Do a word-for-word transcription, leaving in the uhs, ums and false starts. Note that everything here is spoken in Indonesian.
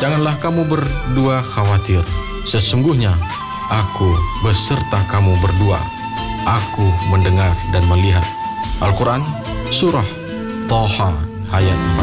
Janganlah kamu berdua khawatir. Sesungguhnya aku beserta kamu berdua. Aku mendengar dan melihat. Al-Quran Surah Thaha ayat empat.